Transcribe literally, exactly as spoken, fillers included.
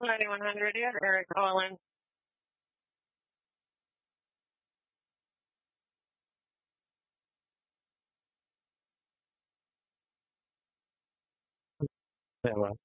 ninety-one hundred, you have Eric calling. Yeah, well.